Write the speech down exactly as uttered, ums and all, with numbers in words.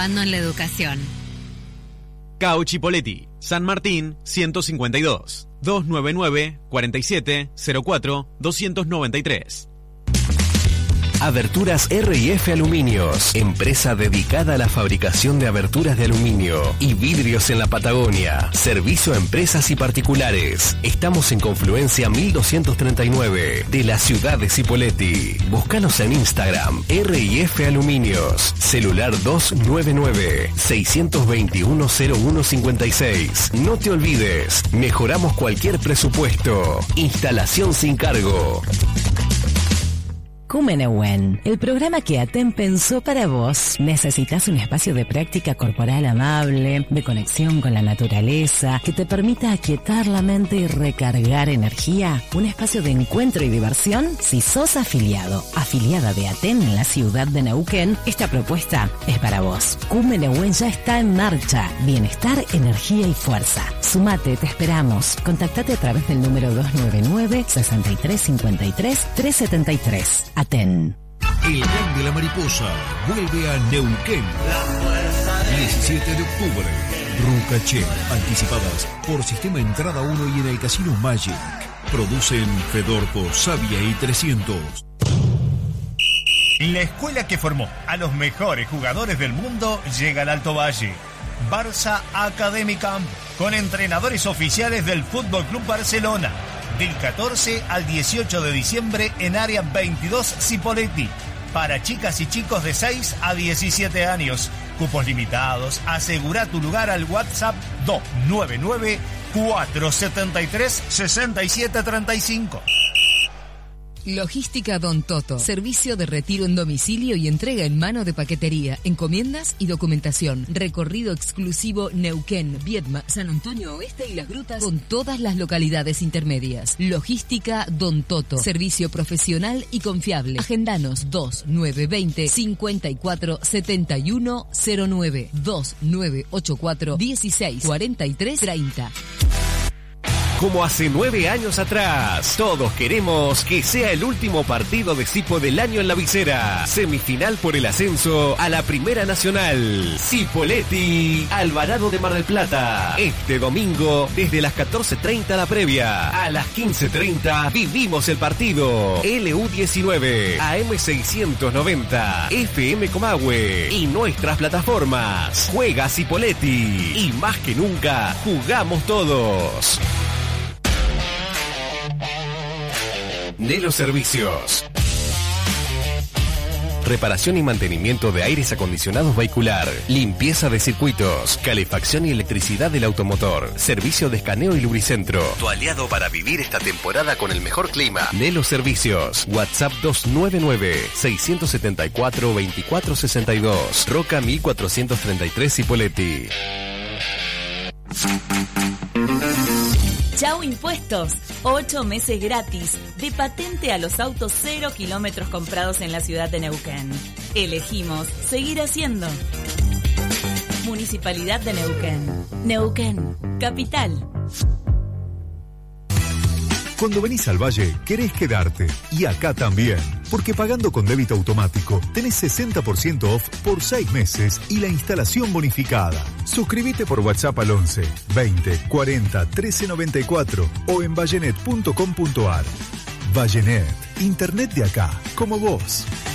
innovando en la educación. Cao Chipoleti, San Martín ciento cincuenta y dos, doscientos noventa y nueve, cuarenta y siete, cero cuatro, doscientos noventa y tres. Aberturas R y F Aluminios, empresa dedicada a la fabricación de aberturas de aluminio y vidrios en la Patagonia. Servicio a empresas y particulares. Estamos en Confluencia mil doscientos treinta y nueve de la ciudad de Cipolletti. Búscanos en Instagram, R y F Aluminios. Celular dos nueve nueve, seis dos uno, cero uno cinco seis. No te olvides, mejoramos cualquier presupuesto. Instalación sin cargo. Cumenewen, el programa que Aten pensó para vos. ¿Necesitas un espacio de práctica corporal amable, de conexión con la naturaleza, que te permita aquietar la mente y recargar energía? ¿Un espacio de encuentro y diversión? Si sos afiliado, afiliada de Aten en la ciudad de Neuquén, esta propuesta es para vos. Cumenewen ya está en marcha. Bienestar, energía y fuerza. Sumate, te esperamos. Contactate a través del número dos nueve nueve, seis tres cinco tres, tres siete tres. Aten. El Tren de la Mariposa vuelve a Neuquén. diecisiete de octubre. Rucaché. Anticipadas por Sistema Entrada uno y en el Casino Magic. Producen Fedorco, Sabia y trescientos. La escuela que formó a los mejores jugadores del mundo llega al Alto Valle. Barça Academy Camp, con entrenadores oficiales del Fútbol Club Barcelona. Del catorce al dieciocho de diciembre en Área veintidós Cipolletti. Para chicas y chicos de seis a diecisiete años. Cupos limitados. Asegura tu lugar al WhatsApp dos nueve nueve, cuatro siete tres, seis siete tres cinco. Logística Don Toto. Servicio de retiro en domicilio y entrega en mano de paquetería, encomiendas y documentación. Recorrido exclusivo Neuquén, Viedma, San Antonio Oeste y Las Grutas con todas las localidades intermedias. Logística Don Toto. Servicio profesional y confiable. Agendanos dos nueve dos cero, cinco cuatro siete uno cero nueve, dos nueve ocho cuatro, dieciséis cuarenta y tres treinta. Como hace nueve años atrás, todos queremos que sea el último partido de Cipo del año en la visera. Semifinal por el ascenso a la Primera Nacional. Cipolletti, Alvarado de Mar del Plata. Este domingo, desde las catorce treinta la previa. A las quince treinta vivimos el partido. L U diecinueve, A M seiscientos noventa, F M Comahue y nuestras plataformas. Juega Cipolletti y más que nunca, jugamos todos. Nelo Servicios. Reparación y mantenimiento de aires acondicionados vehicular, limpieza de circuitos, calefacción y electricidad del automotor, servicio de escaneo y lubricentro. Tu aliado para vivir esta temporada con el mejor clima. Nelo Servicios. WhatsApp dos nueve nueve, seis siete cuatro, dos cuatro seis dos. Roca mil cuatrocientos treinta y tres Cipolletti. Chau Impuestos, ocho meses gratis, de patente a los autos cero kilómetros comprados en la ciudad de Neuquén. Elegimos seguir haciendo. Municipalidad de Neuquén. Neuquén, capital. Cuando venís al Valle, querés quedarte. Y acá también. Porque pagando con débito automático, tenés sesenta por ciento off por seis meses y la instalación bonificada. Suscríbete por WhatsApp al once, veinte, cuarenta, trece noventa y cuatro o en vallenet punto com punto ar. Vallenet, internet de acá, como vos.